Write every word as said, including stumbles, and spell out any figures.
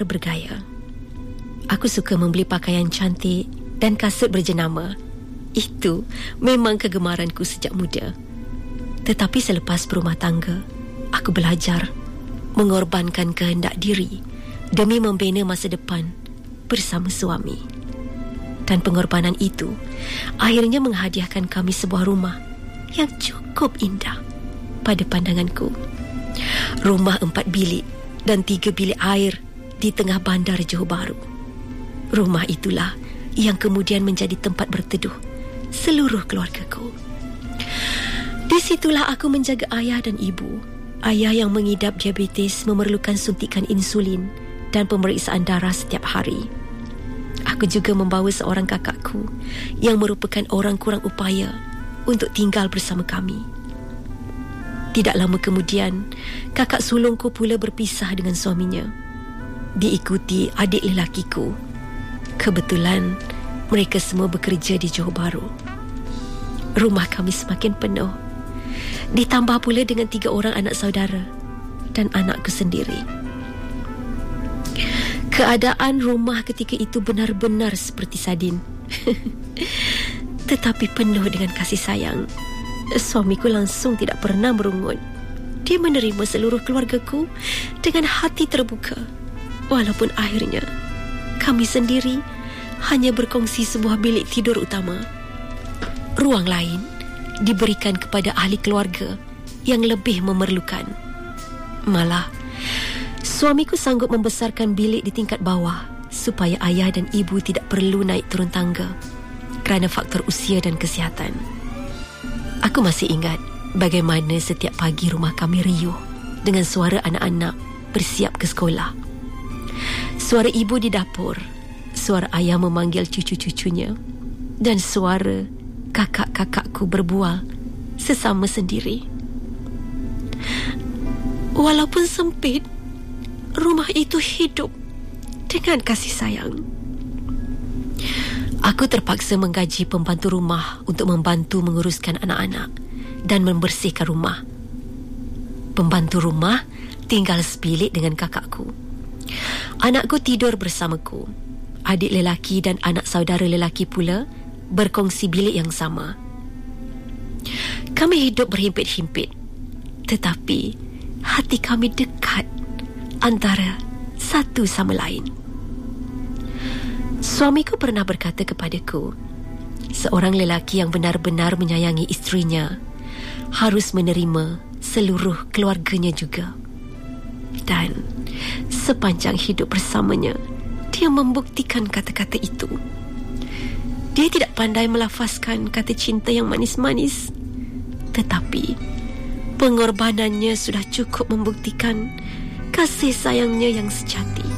bergaya. Aku suka membeli pakaian cantik dan kasut berjenama. Itu memang kegemaranku sejak muda. Tetapi selepas berumah tangga, aku belajar mengorbankan kehendak diri demi membina masa depan bersama suami. Dan pengorbanan itu akhirnya menghadiahkan kami sebuah rumah yang cukup indah pada pandanganku. Rumah empat bilik dan tiga bilik air di tengah bandar Johor Bahru. Rumah itulah yang kemudian menjadi tempat berteduh seluruh keluargaku. Di situlah aku menjaga ayah dan ibu. Ayah yang mengidap diabetes memerlukan suntikan insulin dan pemeriksaan darah setiap hari. Aku juga membawa seorang kakakku yang merupakan orang kurang upaya untuk tinggal bersama kami. Tidak lama kemudian, kakak sulungku pula berpisah dengan suaminya, diikuti adik lelakiku. Kebetulan mereka semua bekerja di Johor Bahru. Rumah kami semakin penuh, ditambah pula dengan tiga orang anak saudara dan anakku sendiri. Keadaan rumah ketika itu benar-benar seperti sardin. Tetapi penuh dengan kasih sayang. Suamiku langsung tidak pernah merungut. Dia menerima seluruh keluargaku dengan hati terbuka. Walaupun akhirnya kami sendiri hanya berkongsi sebuah bilik tidur utama. Ruang lain diberikan kepada ahli keluarga yang lebih memerlukan. Malah, suamiku sanggup membesarkan bilik di tingkat bawah supaya ayah dan ibu tidak perlu naik turun tangga kerana faktor usia dan kesihatan. Aku masih ingat bagaimana setiap pagi rumah kami riuh dengan suara anak-anak bersiap ke sekolah. Suara ibu di dapur, suara ayah memanggil cucu-cucunya, dan suara kakak-kakakku berbual sesama sendiri. Walaupun sempit, rumah itu hidup dengan kasih sayang. Aku terpaksa menggaji pembantu rumah untuk membantu menguruskan anak-anak dan membersihkan rumah. Pembantu rumah tinggal sebilik dengan kakakku. Anakku tidur bersamaku. Adik lelaki dan anak saudara lelaki pula berkongsi bilik yang sama. Kami hidup berhimpit-himpit, tetapi hati kami dekat antara satu sama lain. Suamiku pernah berkata kepadaku, seorang lelaki yang benar-benar menyayangi isterinya harus menerima seluruh keluarganya juga. Dan sepanjang hidup bersamanya, dia membuktikan kata-kata itu. Dia tidak pandai melafazkan kata cinta yang manis-manis, tetapi pengorbanannya sudah cukup membuktikan kasih sayangnya yang sejati.